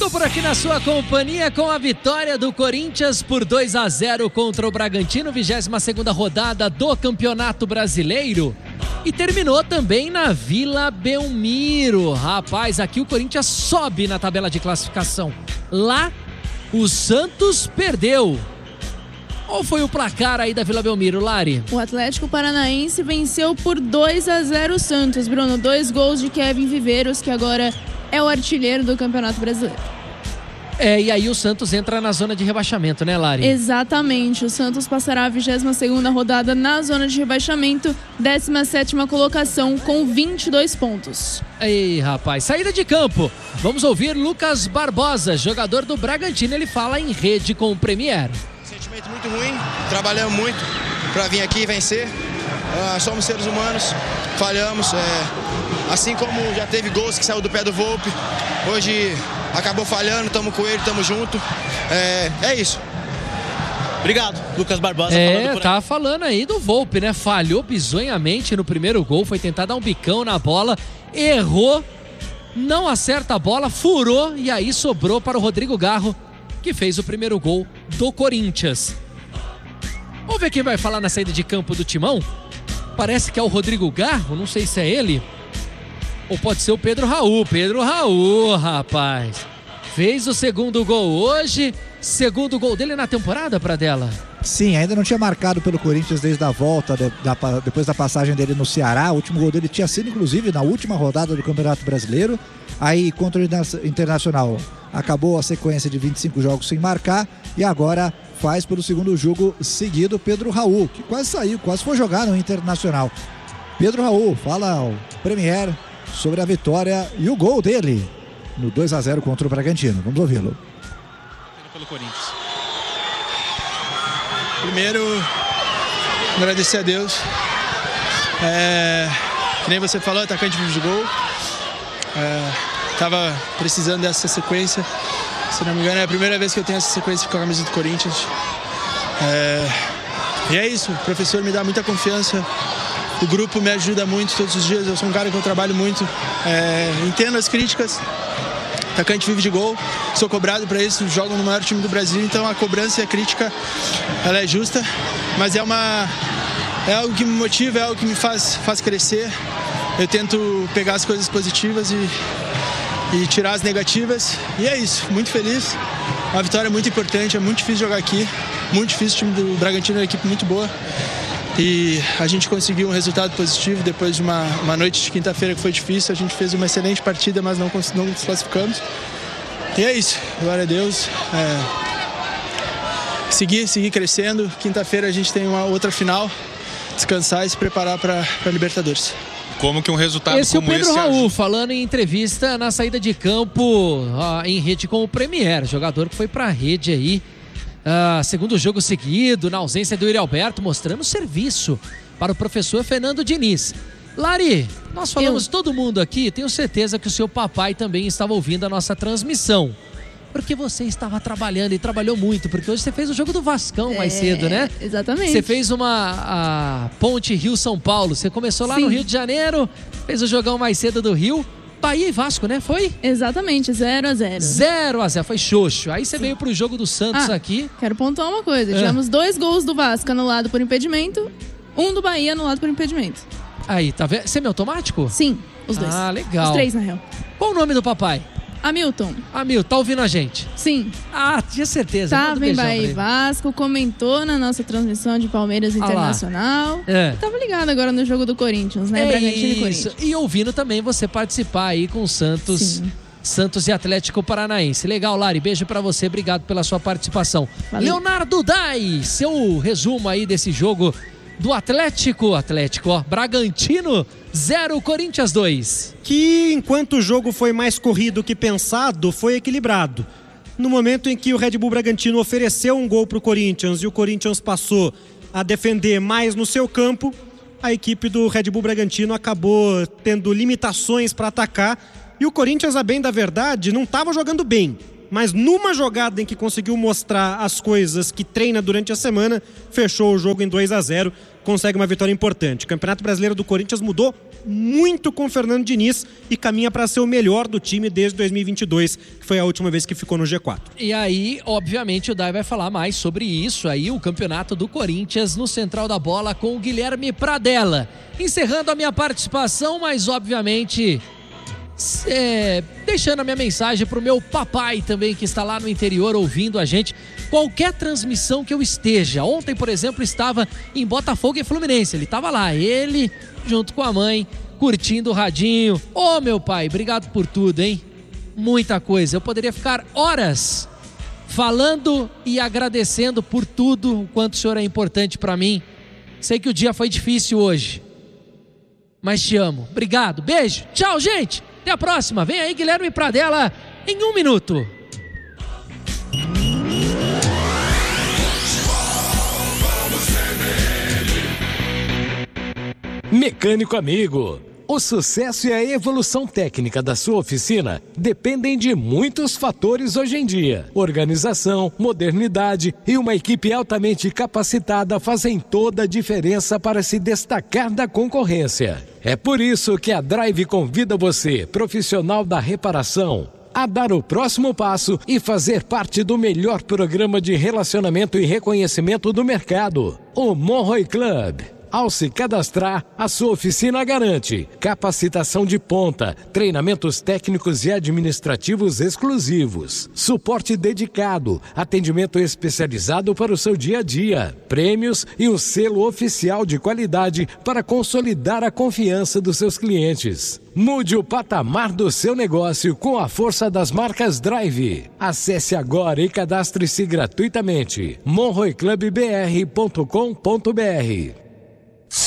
Tô por aqui na sua companhia com a vitória do Corinthians por 2-0 contra o Bragantino, 22ª rodada do Campeonato Brasileiro. E terminou também na Vila Belmiro. Rapaz, aqui o Corinthians sobe na tabela de classificação. Lá, o Santos perdeu. Qual foi o placar aí da Vila Belmiro, Lari? O Atlético Paranaense venceu por 2-0 o Santos, Bruno. 2 gols de Kevin Viveiros, que agora é o artilheiro do Campeonato Brasileiro. E aí o Santos entra na zona de rebaixamento, né, Lari? Exatamente. O Santos passará a 22ª rodada na zona de rebaixamento, 17ª colocação com 22 pontos. Ei, rapaz, saída de campo. Vamos ouvir Lucas Barbosa, jogador do Bragantino. Ele fala em rede com o Premier. Sentimento muito ruim, trabalhamos muito para vir aqui e vencer. Somos seres humanos, falhamos. Assim como já teve gols que saiu do pé do Volpi, hoje acabou falhando, estamos com ele, estamos juntos. É isso. Obrigado, Lucas Barbosa. Tá falando aí do Volpi, né? Falhou bizonhamente no primeiro gol, foi tentar dar um bicão na bola, errou, não acerta a bola, furou e aí sobrou para o Rodrigo Garro, que fez o primeiro gol do Corinthians. Vamos ver quem vai falar na saída de campo do Timão? Parece que é o Rodrigo Garro, não sei se é ele. Ou pode ser o Pedro Raul. Pedro Raul, rapaz. Fez o segundo gol hoje. Segundo gol dele na temporada, Pradella. Sim, ainda não tinha marcado pelo Corinthians desde a volta, depois da passagem dele no Ceará. O último gol dele tinha sido, inclusive, na última rodada do Campeonato Brasileiro. Aí, contra o Internacional, acabou a sequência de 25 jogos sem marcar. E agora faz pelo segundo jogo seguido Pedro Raul, que quase saiu, quase foi jogar no Internacional. Pedro Raul fala ao Premier sobre a vitória e o gol dele no 2-0 contra o Bragantino. Vamos ouvi-lo. Pelo Corinthians. Primeiro, agradecer a Deus. Que nem você falou, atacante de gol. Tava precisando dessa sequência. Se não me engano, é a primeira vez que eu tenho essa sequência com a camisa do Corinthians. E é isso, o professor me dá muita confiança. O grupo me ajuda muito todos os dias. Eu sou um cara que eu trabalho muito. Entendo as críticas. Atacante vive de gol. Sou cobrado para isso. Jogo no maior time do Brasil. Então a cobrança e a crítica, ela é justa. Mas é algo que me motiva, é algo que me faz crescer. Eu tento pegar as coisas positivas e tirar as negativas. E é isso. Muito feliz. Uma vitória muito importante. É muito difícil jogar aqui. Muito difícil. O time do Bragantino é uma equipe muito boa. E a gente conseguiu um resultado positivo depois de uma noite de quinta-feira que foi difícil. A gente fez uma excelente partida, mas não nos classificamos. E é isso, glória a Deus. Seguir crescendo. Quinta-feira a gente tem uma outra final. Descansar e se preparar para a Libertadores. Como que um resultado como esse é o Pedro Raul ajuda? falando em entrevista na saída de campo em rede com o Premier, jogador que foi para a rede aí. Segundo jogo seguido, na ausência do Yuri Alberto, mostrando serviço para o professor Fernando Diniz. Lari, nós falamos todo mundo aqui, tenho certeza que o seu papai também estava ouvindo a nossa transmissão. Porque você estava trabalhando e trabalhou muito, porque hoje você fez o jogo do Vascão mais cedo, né? Exatamente. Você fez a ponte Rio-São Paulo, você começou lá no Rio de Janeiro, fez o jogão mais cedo do Rio. Bahia e Vasco, né? Foi? Exatamente, 0-0. 0-0, foi xoxo. Aí você veio pro jogo do Santos aqui. Quero pontuar uma coisa. Tivemos 2 gols do Vasco anulado por impedimento, 1 do Bahia anulado por impedimento. Aí, tá vendo? Semi-automático? Sim, os 2. Ah, legal. Os 3, na real. Qual o nome do papai? Hamilton. Tá ouvindo a gente? Sim. Tinha certeza. Tava em Bahia e Vasco, comentou na nossa transmissão de Palmeiras Internacional. Tava ligado agora no jogo do Corinthians, né? Bragantino e Corinthians. E ouvindo também você participar aí com o Santos. Sim. Santos e Atlético Paranaense. Legal, Lari, beijo pra você, obrigado pela sua participação. Valeu. Leonardo Dai, seu resumo aí desse jogo do Atlético, Bragantino 0, Corinthians 2. Que enquanto o jogo foi mais corrido que pensado, foi equilibrado. No momento em que o Red Bull Bragantino ofereceu um gol pro Corinthians e o Corinthians passou a defender mais no seu campo, a equipe do Red Bull Bragantino acabou tendo limitações para atacar e o Corinthians, a bem da verdade, não estava jogando bem. Mas numa jogada em que conseguiu mostrar as coisas que treina durante a semana, fechou o jogo em 2-0, consegue uma vitória importante. O Campeonato Brasileiro do Corinthians mudou muito com o Fernando Diniz e caminha para ser o melhor do time desde 2022, que foi a última vez que ficou no G4. E aí, obviamente, o Dai vai falar mais sobre isso aí, o campeonato do Corinthians no Central da Bola com o Guilherme Pradella. Encerrando a minha participação, mas obviamente deixando a minha mensagem pro meu papai também, que está lá no interior ouvindo a gente. Qualquer transmissão que eu esteja. Ontem, por exemplo, estava em Botafogo e Fluminense. Ele estava lá, ele junto com a mãe, curtindo o radinho. Ô, meu pai, obrigado por tudo, hein? Muita coisa. Eu poderia ficar horas falando e agradecendo por tudo, o quanto o senhor é importante para mim. Sei que o dia foi difícil hoje, mas te amo. Obrigado, beijo, tchau, gente. Até a próxima. Vem aí Guilherme Pradella em 1 minuto. Mecânico amigo, o sucesso e a evolução técnica da sua oficina dependem de muitos fatores hoje em dia. Organização, modernidade e uma equipe altamente capacitada fazem toda a diferença para se destacar da concorrência. É por isso que a Drive convida você, profissional da reparação, a dar o próximo passo e fazer parte do melhor programa de relacionamento e reconhecimento do mercado, o Monroe Club. Ao se cadastrar, a sua oficina garante capacitação de ponta, treinamentos técnicos e administrativos exclusivos, suporte dedicado, atendimento especializado para o seu dia a dia, prêmios e um selo oficial de qualidade para consolidar a confiança dos seus clientes. Mude o patamar do seu negócio com a força das marcas Drive. Acesse agora e cadastre-se gratuitamente. monroeclubbr.com.br